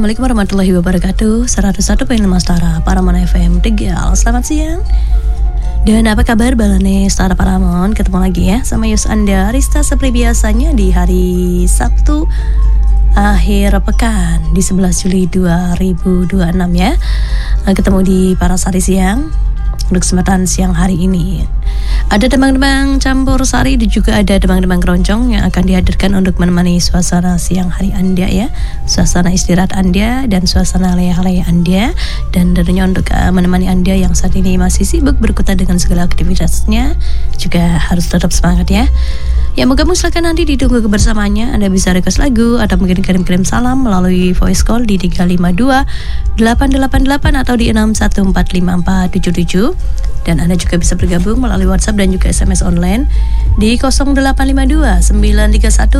Assalamualaikum warahmatullahi wabarakatuh. 101.5 Stara Paramon FM Tegal. Selamat siang. Dan apa kabar Balane Stara Paramon? Ketemu lagi ya sama Yus Anda Rista seperti biasanya di hari Sabtu akhir pekan di 11 Juli 2026 ya. Ketemu di Parasari Siang untuk kesempatan siang hari ini. Ada demang-demang campur sari dan juga ada demang-demang keroncong yang akan dihadirkan untuk menemani suasana siang hari Anda ya. Suasana istirahat Anda dan suasana leyah-leyah Anda. Dan tentunya untuk menemani Anda yang saat ini masih sibuk berkutat dengan segala aktivitasnya, juga harus tetap semangat ya. Ya, moga silakan nanti ditunggu kebersamaannya. Anda bisa request lagu atau mungkin kirim-kirim salam melalui voice call di 352 888 atau di 6145477. Dan Anda juga bisa bergabung melalui WhatsApp dan juga SMS online di 0852 931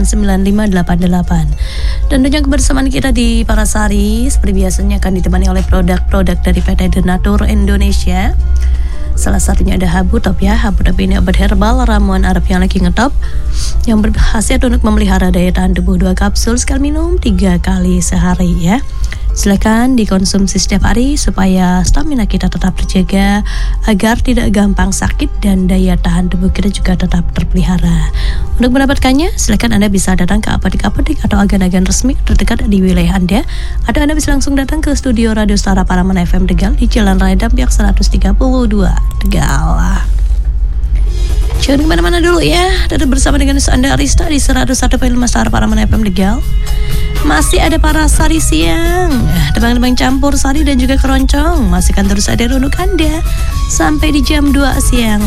99588. Dan tentunya kebersamaan kita di Parasari seperti biasanya akan ditemani oleh produk-produk dari PT Denatur Indonesia. Salah satunya ada Habutop ya. Habutop ini obat herbal ramuan Arab yang lagi ngetop, yang berkhasiat untuk memelihara daya tahan tubuh 2 kapsul sekali minum 3 kali sehari ya. Silakan dikonsumsi setiap hari supaya stamina kita tetap terjaga agar tidak gampang sakit dan daya tahan tubuh kita juga tetap terpelihara. Untuk mendapatkannya, silakan Anda bisa datang ke apotek-apotek atau agen-agen resmi terdekat di wilayah Anda, atau Anda bisa langsung datang ke studio Radio Stara Paramon FM Tegal di Jalan Raya Dampyak 132 Tegal. Jangan kemana-mana dulu ya. Tetap bersama dengan Anda Arista di 101.5 Stara Paramon FM Tegal. Masih ada Parasari Siang, demang-demang campur sari dan juga keroncong masih akan terus ada untuk Anda sampai di jam 2 siang